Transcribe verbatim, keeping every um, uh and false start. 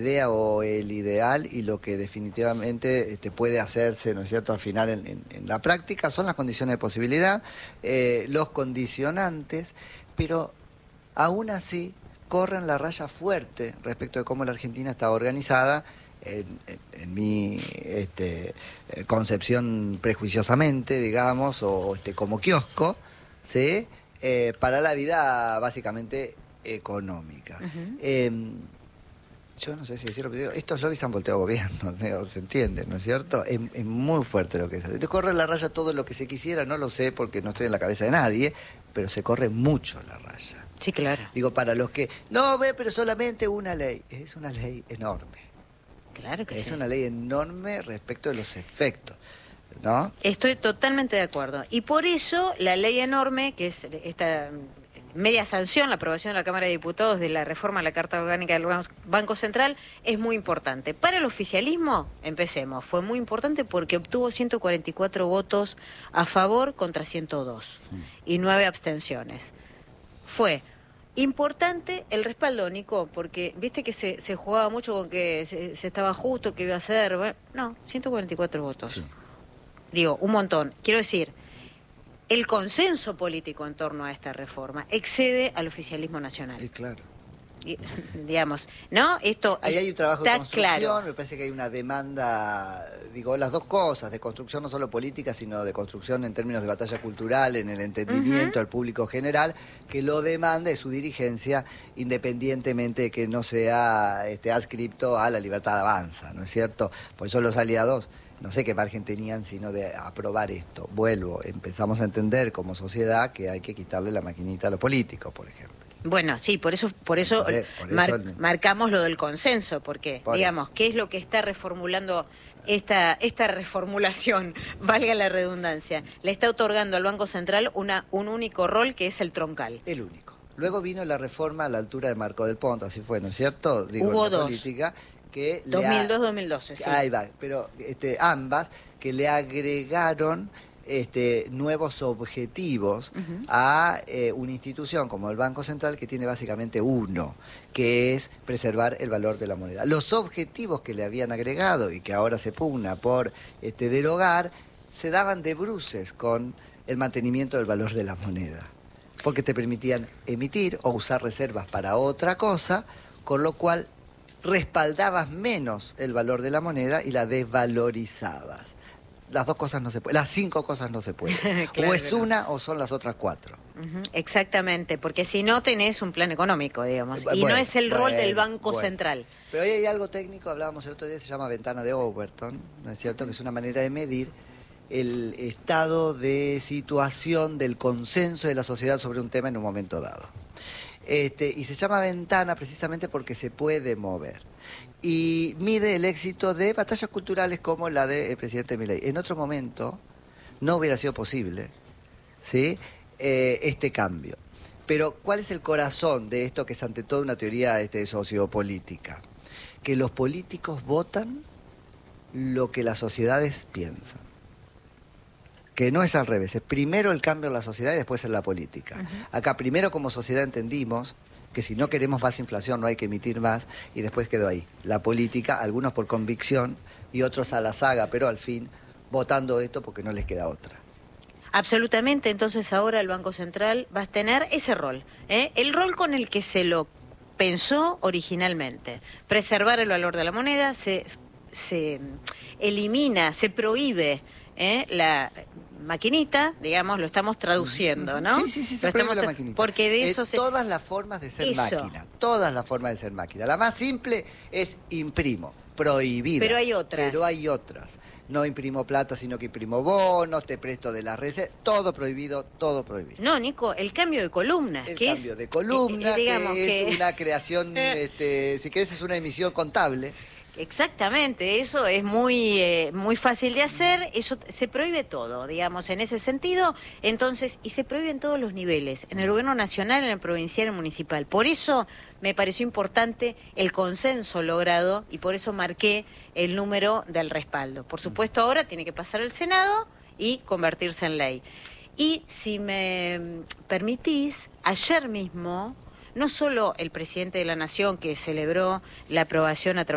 idea o el ideal y lo que definitivamente este, puede hacerse, ¿no es cierto?, al final en, en, en la práctica son las condiciones de posibilidad, eh, los condicionantes, pero aún así corren la raya fuerte respecto de cómo la Argentina está organizada, en, en, en mi este, concepción prejuiciosamente, digamos, o este, como kiosco, ¿sí?, eh, para la vida básicamente económica. Uh-huh. eh, Yo no sé si decirlo, pero digo, estos lobbies han volteado gobierno, ¿no? Se entiende, ¿no es cierto? Es, es muy fuerte lo que se hace. Te corre la raya todo lo que se quisiera, no lo sé porque no estoy en la cabeza de nadie, pero se corre mucho la raya. Sí, claro. Digo, para los que, no, ve, pero solamente una ley. Es una ley enorme. Claro que es sí. Es una ley enorme respecto de los efectos, ¿no? Estoy totalmente de acuerdo. Y por eso la ley enorme, que es esta media sanción, la aprobación de la Cámara de Diputados de la reforma a la Carta Orgánica del Banco Central, es muy importante. Para el oficialismo, empecemos, fue muy importante porque obtuvo ciento cuarenta y cuatro votos a favor contra ciento dos y nueve abstenciones. Fue importante el respaldo, Nico, porque viste que se, se jugaba mucho con que se, se estaba justo, que iba a ser... Bueno, no, ciento cuarenta y cuatro votos. Sí. Digo, un montón. Quiero decir, el consenso político en torno a esta reforma excede al oficialismo nacional. Sí, claro. Y, digamos, ¿no? Esto ahí hay un trabajo de construcción, claro. Me parece que hay una demanda, digo, las dos cosas, de construcción no solo política, sino de construcción en términos de batalla cultural, en el entendimiento uh-huh. al público general, que lo demanda de su dirigencia, independientemente de que no sea este, adscripto a la libertad de avanza, ¿no es cierto? Por eso los aliados... No sé qué margen tenían sino de aprobar esto. Vuelvo, empezamos a entender como sociedad que hay que quitarle la maquinita a los políticos, por ejemplo. Bueno, sí, por eso por eso, Entonces, por mar, eso el... marcamos lo del consenso, porque, por digamos, eso. ¿Qué es lo que está reformulando esta, esta reformulación? Valga la redundancia. Le está otorgando al Banco Central una, un único rol que es el troncal. El único. Luego vino la reforma a la altura de Marco del Ponto, así fue, ¿no es cierto? Digo, Hubo en la dos. Política, que dos mil dos, dos mil doce, sí. Ahí va, pero este, ambas que le agregaron este, nuevos objetivos uh-huh. a eh, una institución como el Banco Central, que tiene básicamente uno, que es preservar el valor de la moneda. Los objetivos que le habían agregado y que ahora se pugna por este, derogar, se daban de bruces con el mantenimiento del valor de la moneda, porque te permitían emitir o usar reservas para otra cosa, con lo cual respaldabas menos el valor de la moneda y la desvalorizabas. Las dos cosas no se pueden, las cinco cosas no se pueden. Claro, o es no. una o son las otras cuatro. Uh-huh. Exactamente, porque si no tenés un plan económico, digamos, y bueno, no es el bueno, rol del Banco bueno. Central. Pero ahí hay algo técnico, hablábamos el otro día, se llama ventana de Overton, ¿no es cierto? Que es una manera de medir el estado de situación del consenso de la sociedad sobre un tema en un momento dado. Este, y se llama ventana precisamente porque se puede mover. Y mide el éxito de batallas culturales como la del presidente Milei. En otro momento no hubiera sido posible, ¿sí? eh, este cambio. Pero ¿cuál es el corazón de esto que es ante todo una teoría este, sociopolítica? Que los políticos votan lo que las sociedades piensan. Que no es al revés, es primero el cambio en la sociedad y después en la política. Uh-huh. Acá primero como sociedad entendimos que si no queremos más inflación no hay que emitir más, y después quedó ahí. La política, algunos por convicción y otros a la saga, pero al fin votando esto porque no les queda otra. Absolutamente, entonces ahora el Banco Central va a tener ese rol, ¿eh? El rol con el que se lo pensó originalmente, preservar el valor de la moneda, se, se elimina, se prohíbe ¿eh? la maquinita, digamos, lo estamos traduciendo, ¿no? Sí, sí, sí, se prohíbe la maquinita. Porque de eso eh, se... Todas las formas de ser eso. máquina, todas las formas de ser máquina. La más simple es imprimo, prohibida. Pero hay otras. Pero hay otras. No imprimo plata, sino que imprimo bonos, te presto de las redes, todo prohibido, todo prohibido. No, Nico, el cambio de columna. El que cambio es, de columna, que, digamos, que es que... una creación, este, si querés, es una emisión contable. Exactamente, eso es muy eh, muy fácil de hacer, eso se prohíbe todo, digamos, en ese sentido, entonces, y se prohíbe en todos los niveles, en el gobierno nacional, en el provincial, en el municipal. Por eso me pareció importante el consenso logrado y por eso marqué el número del respaldo. Por supuesto, ahora tiene que pasar el Senado y convertirse en ley. Y si me permitís, ayer mismo, no solo el presidente de la Nación que celebró la aprobación a través